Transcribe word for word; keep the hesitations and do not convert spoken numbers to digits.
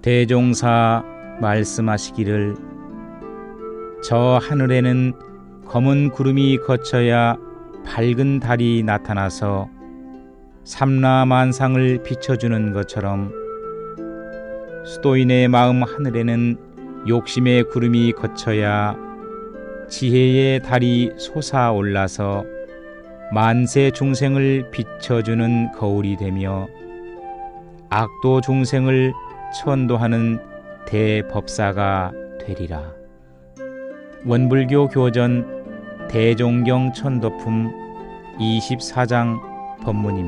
대종사 말씀하시기를 저 하늘에는 검은 구름이 거쳐야 밝은 달이 나타나서 삼라만상을 비춰주는 것처럼 수도인의 마음 하늘에는 욕심의 구름이 거쳐야 지혜의 달이 솟아올라서 만세 중생을 비춰주는 거울이 되며 악도 중생을 천도하는 대법사가 되리라. 원불교 교전 대종경 천도품 이십사 장 법문입니다.